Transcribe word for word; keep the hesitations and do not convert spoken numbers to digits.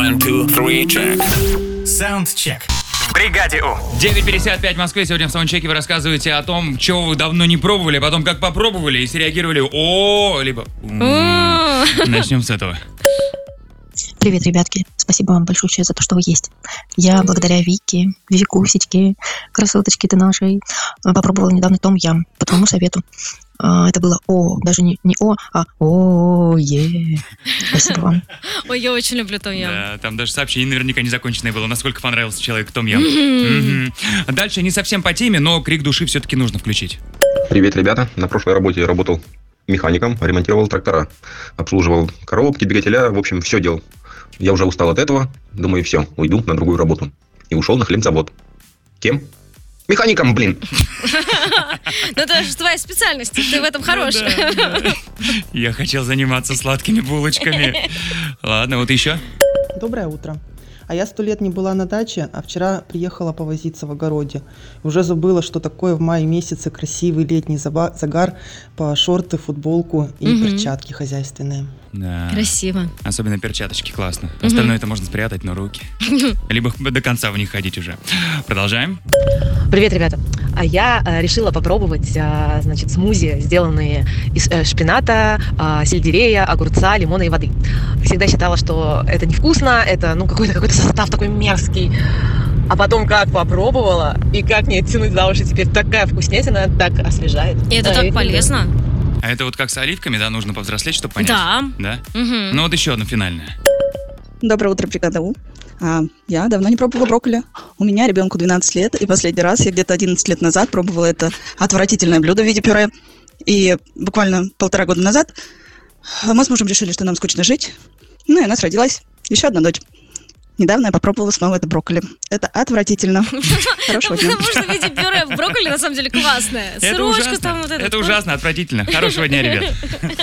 One, two, three, check. Soundcheck. В бригаде У. девять пятьдесят пять в Москве. Сегодня в саундчеке вы рассказываете о том, чего вы давно не пробовали, а потом как попробовали и среагировали «О!» либо Начнем с этого. Привет, ребятки. Спасибо вам большое за то, что вы есть. Я благодаря Вике, Викусечке, красоточке ты нашей, попробовала недавно том-ям по твоему совету. Это было «О», даже не, не «О», а «О, е». Спасибо вам. Ой, я очень люблю том-ям. Да, там даже сообщение наверняка незаконченное было, насколько понравился человек том-ям. Mm-hmm. Mm-hmm. Дальше не совсем по теме, но крик души все-таки нужно включить. Привет, ребята. На прошлой работе я работал механиком, ремонтировал трактора, обслуживал коробки, двигателя, в общем, все делал. Я уже устал от этого, думаю, все, уйду на другую работу. И ушел на хлебзавод. Кем? Механиком, блин. Ну, это же твоя специальность, ты в этом хорош. Я хотел заниматься сладкими булочками. Ладно, вот еще. Доброе утро. А я сто лет не была на даче, а вчера приехала повозиться в огороде. Уже забыла, что такое в мае месяце красивый летний загар по шорты, футболку и угу. перчатки хозяйственные. Да. Красиво. Особенно перчаточки, классно. Угу. Остальное это можно спрятать, но руки. Либо до конца в них ходить уже. Продолжаем. Привет, ребята. А я э, решила попробовать, э, значит, смузи, сделанные из э, шпината, э, сельдерея, огурца, лимона и воды. Всегда считала, что это невкусно, это, ну, какой-то какой-то состав такой мерзкий. А потом как попробовала, и как мне тянуть за уши теперь такая вкуснятина, так освежает. И это да, так полезно. А это вот как с оливками, да, нужно повзрослеть, чтобы понять? Да. Да? Угу. Ну вот еще одно финальное. Доброе утро, бригада У. А, я давно не пробовала брокколи. У меня ребенку двенадцать лет, и последний раз я где-то одиннадцать лет назад пробовала это отвратительное блюдо в виде пюре. И буквально полтора года назад мы с мужем решили, что нам скучно жить. Ну и у нас родилась еще одна дочь. Недавно я попробовала снова это брокколи. Это отвратительно. Хорошего дня. Потому что в виде пюре брокколи на самом деле классное. Сырочка там вот это. Это ужасно, отвратительно. Хорошего дня, ребят.